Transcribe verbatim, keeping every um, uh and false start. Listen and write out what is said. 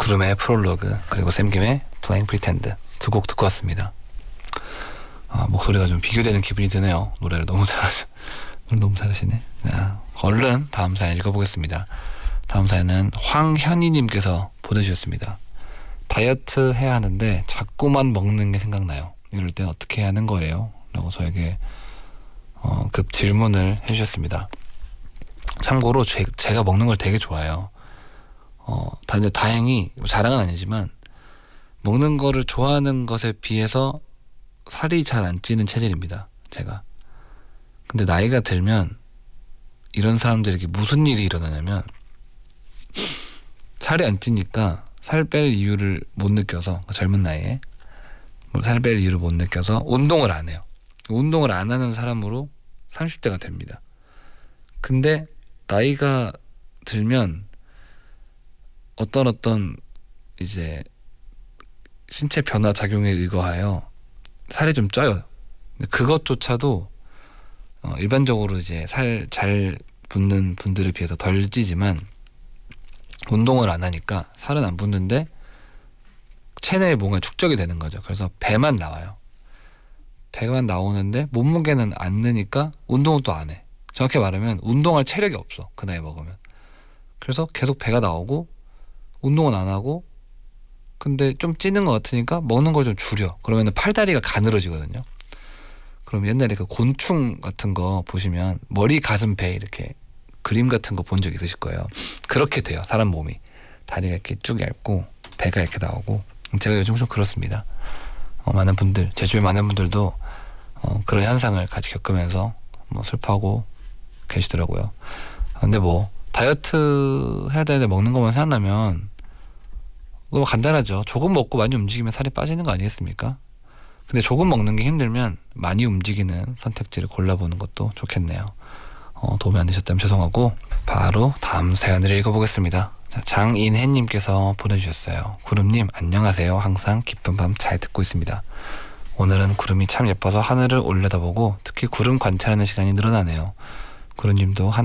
구름의 프롤로그 그리고 샘김의 Playing Pretend 두 곡 듣고 왔습니다. 아, 목소리가 좀 비교되는 기분이 드네요. 노래를 너무 잘하시, 노래 너무 잘하시네. 자, 얼른 다음 사연 읽어보겠습니다. 다음 사연은 황현희님께서 보내주셨습니다. 다이어트 해야 하는데 자꾸만 먹는 게 생각나요. 이럴 때 어떻게 해야 하는 거예요? 라고 저에게 어, 급 질문을 해주셨습니다. 참고로 제, 제가 먹는 걸 되게 좋아해요. 어, 근데 다행히 자랑은 아니지만 먹는 거를 좋아하는 것에 비해서 살이 잘 안 찌는 체질입니다. 제가. 근데 나이가 들면 이런 사람들에게 무슨 일이 일어나냐면 살이 안 찌니까 살 뺄 이유를 못 느껴서 젊은 나이에 살 뺄 이유를 못 느껴서 운동을 안 해요. 운동을 안 하는 사람으로 삼십 대가 됩니다. 근데 나이가 들면 어떤 어떤 이제 신체 변화 작용에 의거하여 살이 좀 쪄요. 그것조차도 어 일반적으로 이제 살 잘 붙는 분들에 비해서 덜 찌지만 운동을 안 하니까 살은 안 붙는데 체내에 뭔가 축적이 되는 거죠. 그래서 배만 나와요. 배만 나오는데 몸무게는 안 느니까 운동은 또 안 해. 정확히 말하면 운동할 체력이 없어. 그 나이 먹으면. 그래서 계속 배가 나오고 운동은 안 하고 근데 좀 찌는 것 같으니까 먹는 걸 좀 줄여. 그러면 팔다리가 가늘어지거든요. 그럼 옛날에 그 곤충 같은 거 보시면 머리, 가슴, 배 이렇게 그림 같은 거 본 적 있으실 거예요. 그렇게 돼요. 사람 몸이. 다리가 이렇게 쭉 얇고 배가 이렇게 나오고. 제가 요즘 좀 그렇습니다. 어, 많은 분들, 제 주변 많은 분들도 어, 그런 현상을 같이 겪으면서 뭐 슬퍼하고 계시더라고요. 근데 뭐 다이어트 해야 되는데 먹는 것만 생각나면 너무 간단하죠. 조금 먹고 많이 움직이면 살이 빠지는 거 아니겠습니까? 근데 조금 먹는 게 힘들면 많이 움직이는 선택지를 골라보는 것도 좋겠네요. 어, 도움이 안 되셨다면 죄송하고 바로 다음 사연을 읽어보겠습니다. 자, 장인혜님께서 보내주셨어요. 구름님 안녕하세요. 항상 깊은 밤 잘 듣고 있습니다. 오늘은 구름이 참 예뻐서 하늘을 올려다보고 특히 구름 관찰하는 시간이 늘어나네요. 구름님도 한